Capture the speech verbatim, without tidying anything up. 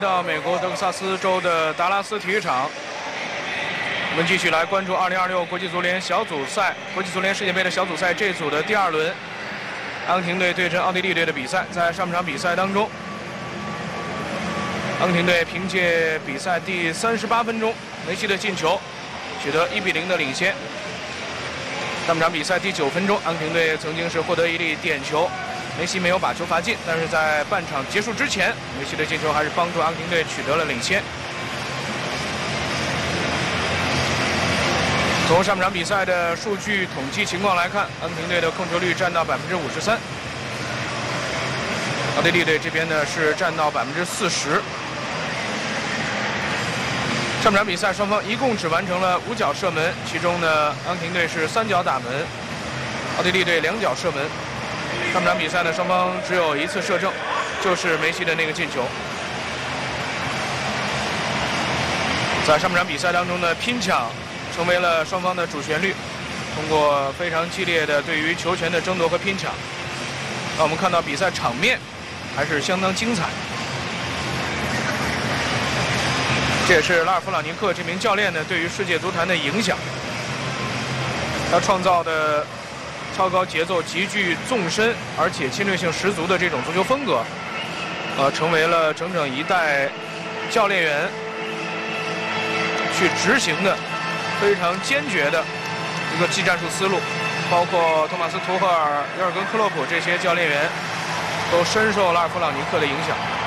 到美国德克萨斯州的达拉斯体育场，我们继续来关注二零二六国际足联小组赛、国际足联世界杯的小组赛这组的第二轮，阿根廷队对阵奥地利队的比赛。在上半场比赛当中，阿根廷队凭借比赛第三十八分钟梅西的进球，取得一比零的领先。上半场比赛第九分钟，阿根廷队曾经是获得一粒点球。 梅西没有把球罚进，但是在半场结束之前，梅西的进球还是帮助阿根廷队取得了领先。从上半场比赛的数据统计情况来看，阿根廷队的控球率占到百分之五十三，奥地利队这边呢是占到百分之四十。上半场比赛双方一共只完成了五脚射门，其中呢阿根廷队是三脚打门，奥地利队两脚射门。 上半场比赛呢，双方只有一次射正，就是梅西的那个进球。在上半场比赛当中呢，拼抢成为了双方的主旋律，通过非常激烈的对于球权的争夺和拼抢，让我们看到比赛场面还是相当精彩。这也是拉尔夫·朗尼克这名教练呢对于世界足坛的影响，他创造的。 超高节奏、极具纵深，而且侵略性十足的这种足球风格，呃，成为了整整一代教练员去执行的非常坚决的一个技战术思路。包括托马斯·图赫尔、约尔根·克洛普这些教练员，都深受拉尔夫·朗尼克的影响。